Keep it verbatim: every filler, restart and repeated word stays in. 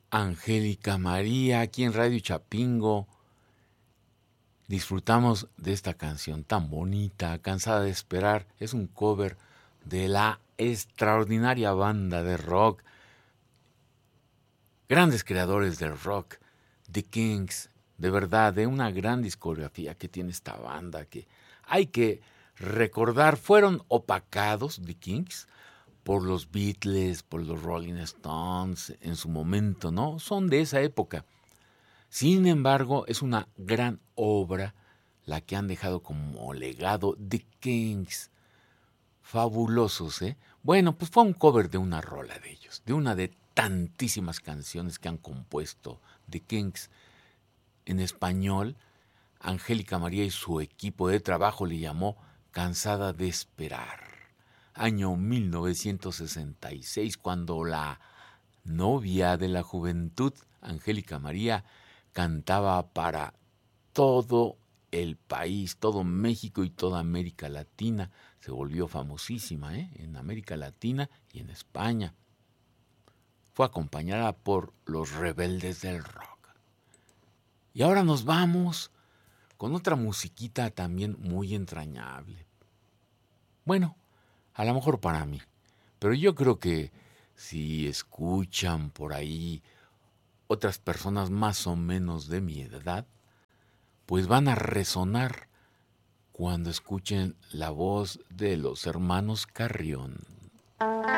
Angélica María, aquí en Radio Chapingo. Disfrutamos de esta canción tan bonita, Cansada de Esperar. Es un cover de la extraordinaria banda de rock, grandes creadores del rock, The Kings. De verdad, de una gran discografía que tiene esta banda que hay que recordar. Fueron opacados, The Kings, por los Beatles, por los Rolling Stones en su momento, ¿no? Son de esa época. Sin embargo, es una gran obra la que han dejado como legado The Kings. Fabulosos, ¿eh? Bueno, pues fue un cover de una rola de ellos, de una de tantísimas canciones que han compuesto The Kings. En español, Angélica María y su equipo de trabajo le llamó Cansada de Esperar. Año mil novecientos sesenta y seis, cuando la novia de la juventud, Angélica María, cantaba para todo el país, todo México y toda América Latina. Se volvió famosísima, ¿eh? En América Latina y en España. Fue acompañada por los Rebeldes del Rock. Y ahora nos vamos con otra musiquita también muy entrañable. Bueno, a lo mejor para mí, pero yo creo que si escuchan por ahí otras personas más o menos de mi edad, pues van a resonar cuando escuchen la voz de los hermanos Carrión.